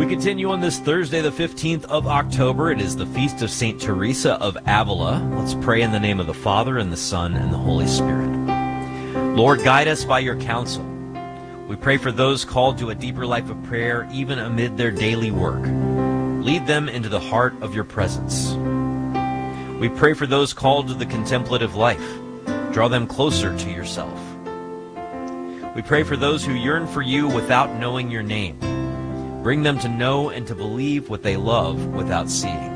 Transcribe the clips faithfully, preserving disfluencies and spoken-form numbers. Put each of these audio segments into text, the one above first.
continue on this Thursday, the fifteenth of October. It is the feast of Saint Teresa of Avila. Let's pray in the name of the Father, and the Son, and the Holy Spirit. Lord, guide us by your counsel. We pray for those called to a deeper life of prayer, even amid their daily work. Lead them into the heart of your presence. We pray for those called to the contemplative life. Draw them closer to yourself. We pray for those who yearn for you without knowing your name. Bring them to know and to believe what they love without seeing.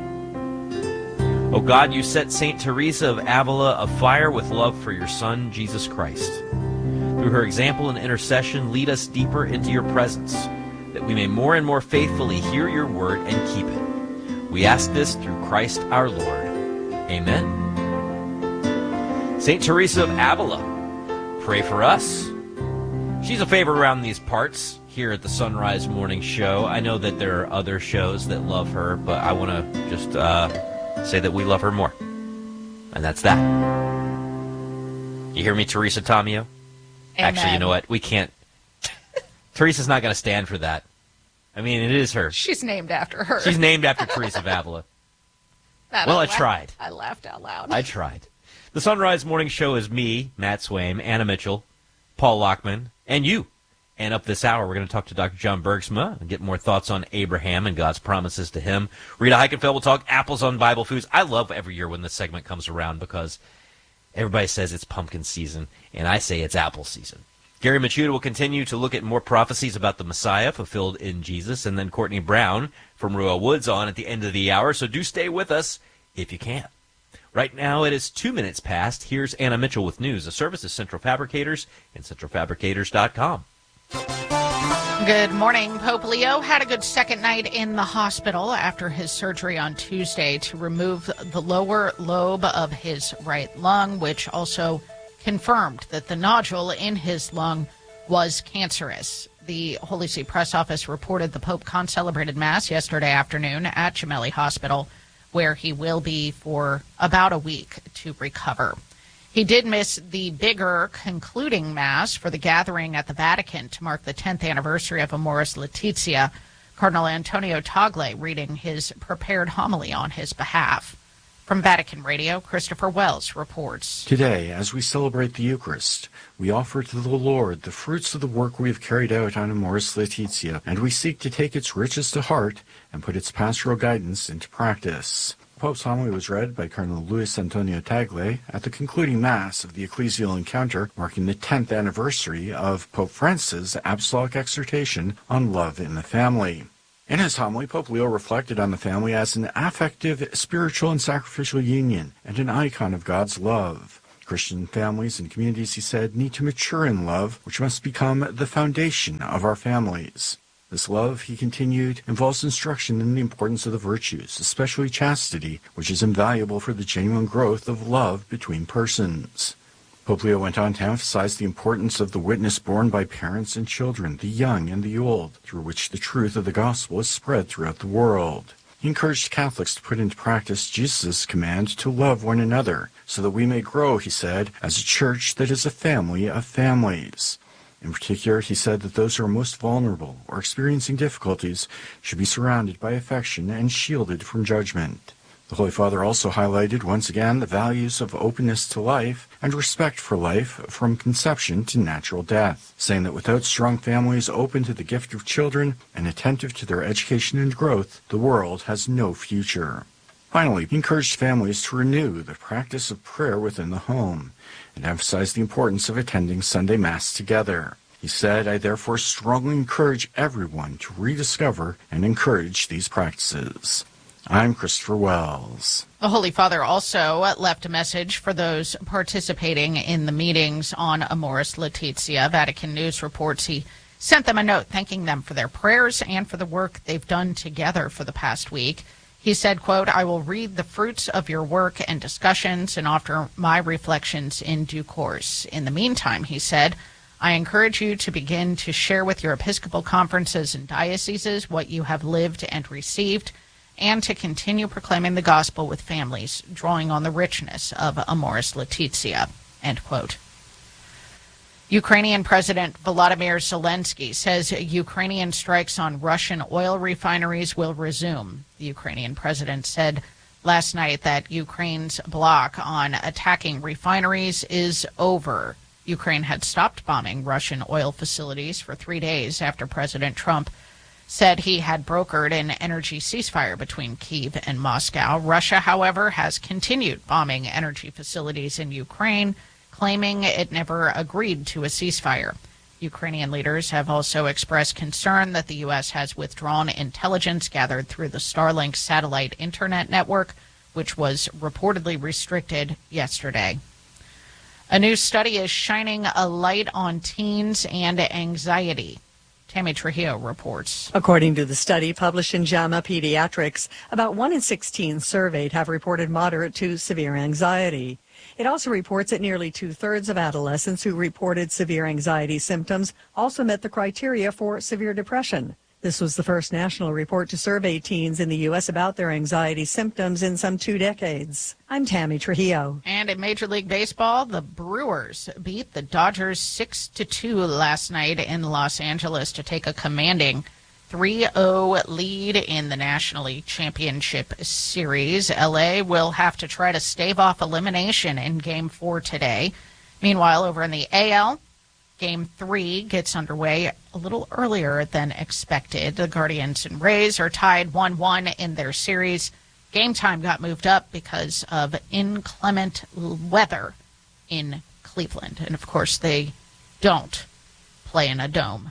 O God, you set Saint Teresa of Avila afire with love for your Son, Jesus Christ. Through her example and intercession, lead us deeper into your presence, that we may more and more faithfully hear your word and keep it. We ask this through Christ our Lord. Amen. Saint Teresa of Avila, pray for us. She's a favorite around these parts here at the Sunrise Morning Show. I know that there are other shows that love her, but I want to just uh, say that we love her more. And that's that. You hear me, Teresa Tomeo? Amen. Actually, you know what? We can't. Teresa's not going to stand for that. I mean, it is her. She's named after her. She's named after Teresa of Avila. That Well, I laughed- tried. I laughed out loud. I tried. The Sunrise Morning Show is me, Matt Swaim, Anna Mitchell, Paul Lockman, and you. And up this hour, we're going to talk to Doctor John Bergsma and get more thoughts on Abraham and God's promises to him. Rita Heikenfeld will talk apples on Bible foods. I love every year when this segment comes around because everybody says it's pumpkin season, and I say it's apple season. Gary Machuda will continue to look at more prophecies about the Messiah fulfilled in Jesus, and then Courtney Brown from Ruel Woods on at the end of the hour, so do stay with us if you can. Right now, it is two minutes past. Here's Anna Mitchell with news. The service is Central Fabricators and central fabricators dot com. Good morning. Pope Leo had a good second night in the hospital after his surgery on Tuesday to remove the lower lobe of his right lung, which also confirmed that the nodule in his lung was cancerous. The Holy See Press Office reported the Pope concelebrated Mass yesterday afternoon at Gemelli Hospital, where he will be for about a week to recover. He did miss the bigger concluding Mass for the gathering at the Vatican to mark the tenth anniversary of Amoris Laetitia, Cardinal Antonio Tagle reading his prepared homily on his behalf. From Vatican Radio, Christopher Wells reports. Today, as we celebrate the Eucharist, we offer to the Lord the fruits of the work we have carried out on Amoris Laetitia, and we seek to take its riches to heart and put its pastoral guidance into practice. The Pope's homily was read by Cardinal Luis Antonio Tagle at the concluding Mass of the Ecclesial Encounter, marking the tenth anniversary of Pope Francis' Apostolic Exhortation on Love in the Family. In his homily, Pope Leo reflected on the family as an affective, spiritual, and sacrificial union, and an icon of God's love. Christian families and communities, he said, need to mature in love, which must become the foundation of our families. This love, he continued, involves instruction in the importance of the virtues, especially chastity, which is invaluable for the genuine growth of love between persons. Pope Leo went on to emphasize the importance of the witness borne by parents and children, the young and the old, through which the truth of the gospel is spread throughout the world. He encouraged Catholics to put into practice Jesus' command to love one another, so that we may grow, he said, as a church that is a family of families. In particular, he said that those who are most vulnerable or experiencing difficulties should be surrounded by affection and shielded from judgment. The Holy Father also highlighted once again the values of openness to life and respect for life from conception to natural death, saying that without strong families open to the gift of children and attentive to their education and growth, the world has no future. Finally, he encouraged families to renew the practice of prayer within the home and emphasized the importance of attending Sunday Mass together. He said, I therefore strongly encourage everyone to rediscover and encourage these practices. I'm Christopher Wells. The Holy Father also left a message for those participating in the meetings on Amoris Laetitia. Vatican News reports he sent them a note thanking them for their prayers and for the work they've done together for the past week. He said, quote, I will read the fruits of your work and discussions and offer my reflections in due course. In the meantime, he said, I encourage you to begin to share with your Episcopal conferences and dioceses what you have lived and received, and to continue proclaiming the gospel with families, drawing on the richness of Amoris Laetitia, end quote. Ukrainian President Volodymyr Zelensky says Ukrainian strikes on Russian oil refineries will resume. The Ukrainian president said last night that Ukraine's block on attacking refineries is over. Ukraine had stopped bombing Russian oil facilities for three days after President Trump said he had brokered an energy ceasefire between Kyiv and Moscow. Russia, however, has continued bombing energy facilities in Ukraine, claiming it never agreed to a ceasefire. Ukrainian leaders have also expressed concern that the U S has withdrawn intelligence gathered through the Starlink satellite internet network, which was reportedly restricted yesterday. A new study is shining a light on teens and anxiety. Tammy Trujillo reports. According to the study published in JAMA Pediatrics, about one in six teens surveyed have reported moderate to severe anxiety. It also reports that nearly two-thirds of adolescents who reported severe anxiety symptoms also met the criteria for severe depression. This was the first national report to survey teens in the U S about their anxiety symptoms in some two decades. I'm Tammy Trujillo. And in Major League Baseball, the Brewers beat the Dodgers six to two last night in Los Angeles to take a commanding three oh lead in the National League Championship Series. L A will have to try to stave off elimination in Game four today. Meanwhile, over in the A L, Game three gets underway a little earlier than expected. The Guardians and Rays are tied one one in their series. Game time got moved up because of inclement weather in Cleveland. And, of course, they don't play in a dome.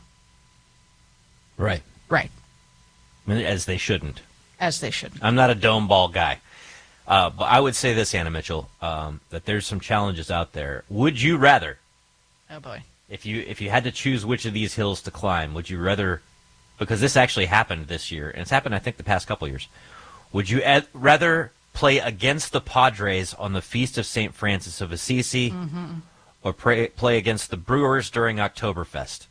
Right. Right. As they shouldn't. As they shouldn't. I'm not a dome ball guy. Uh, but I would say this, Anna Mitchell, um, that there's some challenges out there. Would you rather... Oh, boy. If you if you had to choose which of these hills to climb, would you rather, because this actually happened this year, and it's happened, I think, the past couple of years, would you ad, rather play against the Padres on the Feast of Saint Francis of Assisi, mm-hmm. or pray, play against the Brewers during Oktoberfest?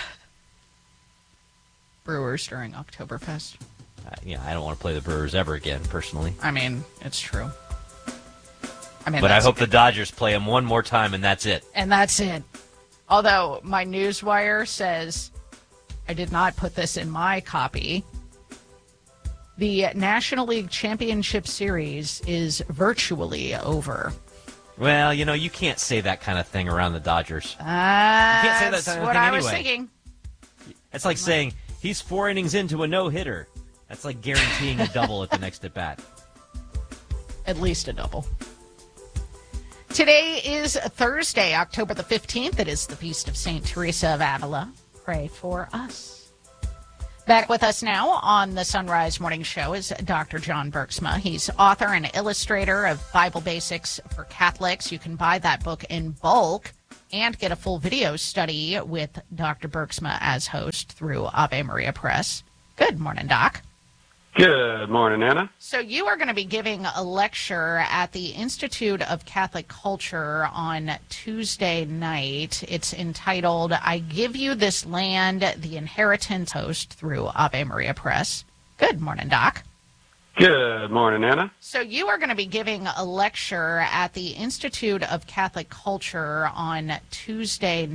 Brewers during Oktoberfest? Uh, yeah, I don't want to play the Brewers ever again, personally. I mean, it's true. I mean, but I hope the Dodgers play them one more time, and that's it. And that's it. Although my newswire says, I did not put this in my copy, the National League Championship Series is virtually over. Well, you know, you can't say that kind of thing around the Dodgers. Uh, you can't say that kind of thing what thing I anyway. was thinking. It's like saying he's four innings into a no-hitter. That's like guaranteeing a double at the next at-bat. At least a double. Today is Thursday, October the fifteenth. It is the Feast of Saint Teresa of Avila. Pray for us. Back with us now on the Sunrise Morning Show is Doctor John Bergsma. He's author and illustrator of Bible Basics for Catholics. You can buy that book in bulk and get a full video study with Doctor Bergsma as host through Ave Maria Press. Good morning, Doc. Good morning, Anna. So you are going to be giving a lecture at the Institute of Catholic Culture on Tuesday night. It's entitled, I Give You This Land, the Inheritance, host through Ave Maria Press. Good morning, Doc. Good morning, Anna. So you are going to be giving a lecture at the Institute of Catholic Culture on Tuesday